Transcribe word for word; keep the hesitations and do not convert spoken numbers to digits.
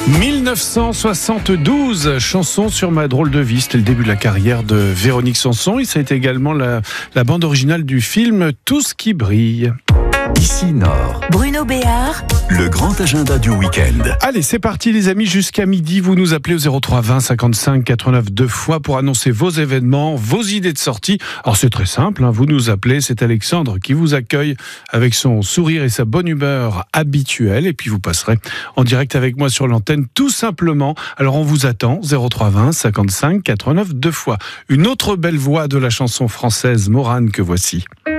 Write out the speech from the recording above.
mille neuf cent soixante-douze, chanson sur ma drôle de vie. C'était le début de la carrière de Véronique Sanson et ça a été également la, la bande originale du film Tout ce qui brille. Ici Nord. Bruno Béard. Le grand agenda du week-end. Allez, c'est parti les amis, jusqu'à midi, vous nous appelez au zéro trois vingt cinquante-cinq quatre-vingt-neuf deux fois pour annoncer vos événements, vos idées de sortie. Alors c'est très simple, hein, vous nous appelez, c'est Alexandre qui vous accueille avec son sourire et sa bonne humeur habituelle et puis vous passerez en direct avec moi sur l'antenne tout simplement. Alors on vous attend, zéro trois vingt cinquante-cinq quatre-vingt-neuf deux fois. Une autre belle voix de la chanson française Morane que voici.